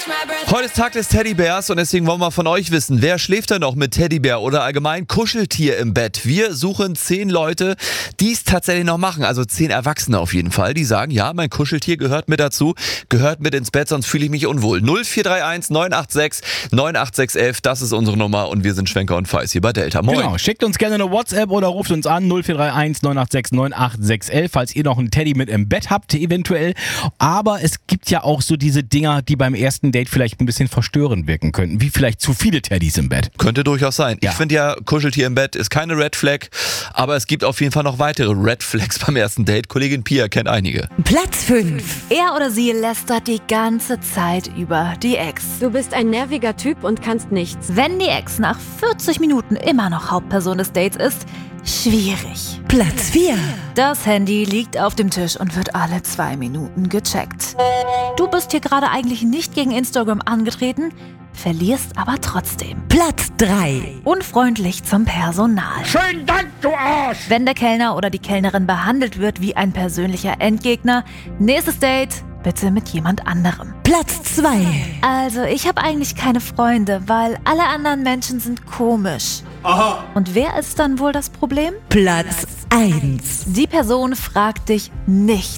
Heute ist Tag des Teddybärs und deswegen wollen wir von euch wissen, wer schläft denn noch mit Teddybär oder allgemein Kuscheltier im Bett? Wir suchen 10 Leute, die es tatsächlich noch machen, also 10 Erwachsene auf jeden Fall, die sagen, ja, mein Kuscheltier gehört mit dazu, gehört mit ins Bett, sonst fühle ich mich unwohl. 0431 986 98611, das ist unsere Nummer und wir sind Schwenker und Feiß hier bei Delta. Moin. Genau, schickt uns gerne eine WhatsApp oder ruft uns an 0431 986 98611, falls ihr noch einen Teddy mit im Bett habt, eventuell. Aber es gibt ja auch so diese Dinger, die beim ersten Date vielleicht ein bisschen verstörend wirken könnten, wie vielleicht zu viele Teddys im Bett. Könnte durchaus sein. Ja. Ich finde ja, Kuscheltier im Bett ist keine Red Flag, aber es gibt auf jeden Fall noch weitere Red Flags beim ersten Date. Kollegin Pia kennt einige. Platz 5. Er oder sie lästert die ganze Zeit über die Ex. Du bist ein nerviger Typ und kannst nichts. Wenn die Ex nach 40 Minuten immer noch Hauptperson des Dates ist, schwierig. Platz 4. Das Handy liegt auf dem Tisch und wird alle 2 Minuten gecheckt. Du bist hier gerade eigentlich nicht gegen Instagram angetreten, verlierst aber trotzdem. Platz 3. Unfreundlich zum Personal. Schönen Dank, du Arsch! Wenn der Kellner oder die Kellnerin behandelt wird wie ein persönlicher Endgegner, nächstes Date bitte mit jemand anderem. Platz 2. Also, ich habe eigentlich keine Freunde, weil alle anderen Menschen sind komisch. Aha. Und wer ist dann wohl das Problem? Platz 1. Die Person fragt dich nicht